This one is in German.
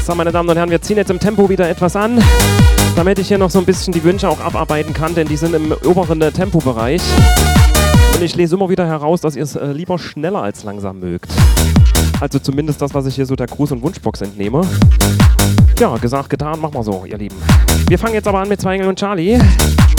So, meine Damen und Herren, wir ziehen jetzt im Tempo wieder etwas an, damit ich hier noch so ein bisschen die Wünsche auch abarbeiten kann, denn die sind im oberen Tempobereich. Und ich lese immer wieder heraus, dass ihr es lieber schneller als langsam mögt. Also zumindest das, was ich hier so der Gruß- und Wunschbox entnehme. Ja, gesagt, getan, machen wir so, ihr Lieben. Wir fangen jetzt aber an mit Zwei Engel und Charlie.